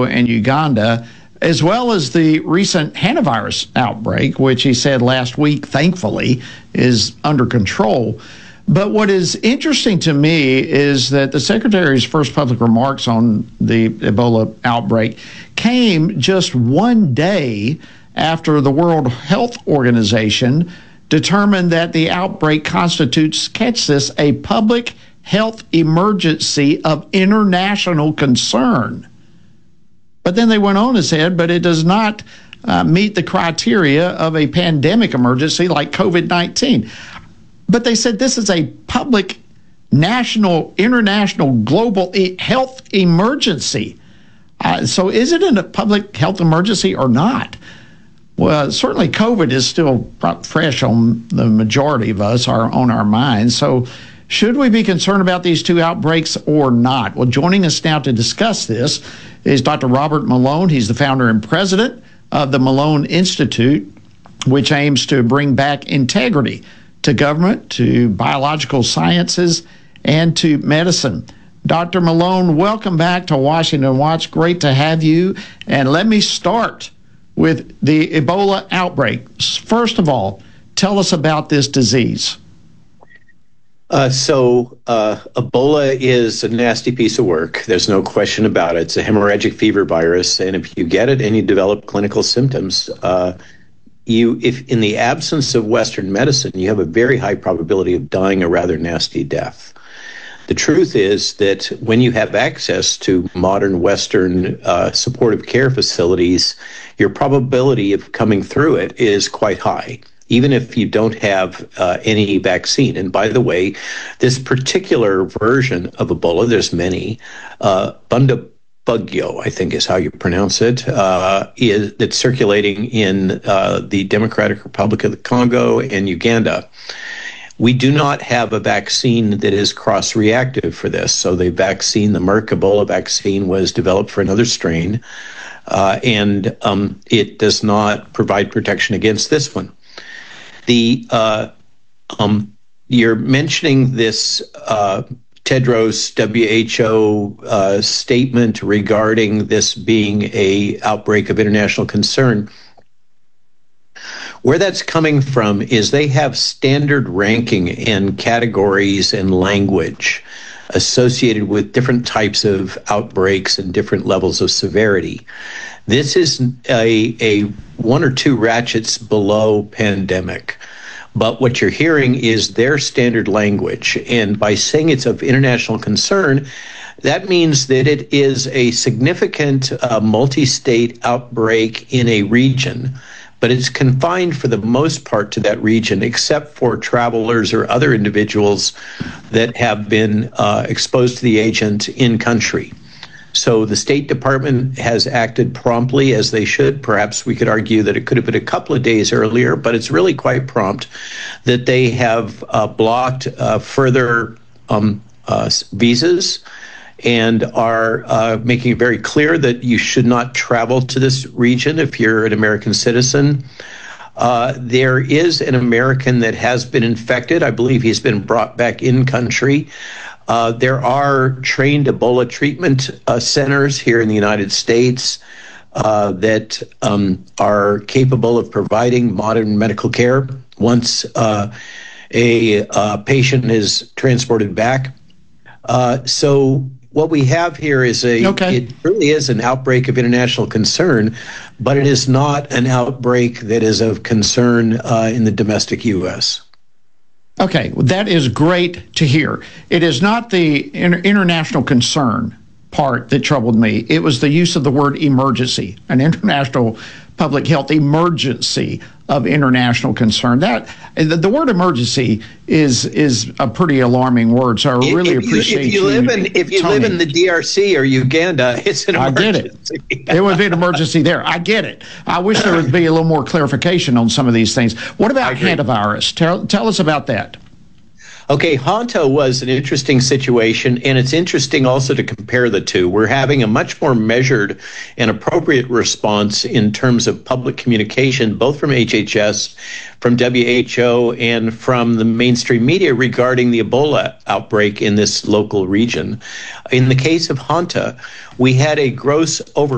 and Uganda, as well as the recent hantavirus outbreak, which he said last week, thankfully, is under control. But what is interesting to me is that the Secretary's first public remarks on the Ebola outbreak came just one day after the World Health Organization determined that the outbreak constitutes, catch this, a public health emergency of international concern. But then they went on and said, but it does not meet the criteria of a pandemic emergency like COVID-19. But they said this is a public, national, international, global health emergency. So is it a public health emergency or not? Well, certainly COVID is still fresh on the majority of us, on our minds. So should we be concerned about these two outbreaks or not? Well, joining us now to discuss this is Dr. Robert Malone. He's the founder and president of the Malone Institute, which aims to bring back integrity to government, to biological sciences, and to medicine. Dr. Malone, welcome back to Washington Watch. Great to have you. And let me start with the Ebola outbreak. First of all, tell us about this disease. Ebola is a nasty piece of work. There's no question about it. It's a hemorrhagic fever virus, and if you get it and you develop clinical symptoms, if in the absence of Western medicine, you have a very high probability of dying a rather nasty death. The truth is that when you have access to modern Western supportive care facilities, your probability of coming through it is quite high, even if you don't have any vaccine. And by the way, this particular version of Ebola, there's many, Bundibugyo, I think is how you pronounce it, that's circulating in the Democratic Republic of the Congo and Uganda. We do not have a vaccine that is cross-reactive for this. So the Merck Ebola vaccine was developed for another strain, and it does not provide protection against this one. You're mentioning this Tedros WHO statement regarding this being a outbreak of international concern. Where that's coming from is they have standard ranking and categories and language associated with different types of outbreaks and different levels of severity. This is a one or two ratchets below pandemic. But what you're hearing is their standard language. And by saying it's of international concern, that means that it is a significant multi-state outbreak in a region, but it's confined for the most part to that region, except for travelers or other individuals that have been exposed to the agent in country. So the State Department has acted promptly, as they should. Perhaps we could argue that it could have been a couple of days earlier, but it's really quite prompt that they have blocked further visas and are making it very clear that you should not travel to this region if you're an American citizen. There is an American that has been infected. I believe he's been brought back in country. There are trained Ebola treatment centers here in the United States that are capable of providing modern medical care once a patient is transported back. So what we have here is it really is an outbreak of international concern, but it is not an outbreak that is of concern in the domestic U.S. Okay, well, that is great to hear. It is not the international concern part that troubled me. It was the use of the word emergency, an international public health emergency of international concern. That the word emergency is a pretty alarming word. So I really appreciate if you live in the DRC or Uganda, it's an emergency. I get it. It would be an emergency there. I get it. I wish there would be a little more clarification on some of these things. What about hantavirus? Tell us about that. Okay, Hanta was an interesting situation, and it's interesting also to compare the two. We're having a much more measured and appropriate response in terms of public communication, both from HHS, from WHO, and from the mainstream media regarding the Ebola outbreak in this local region. In the case of Hanta, we had a gross over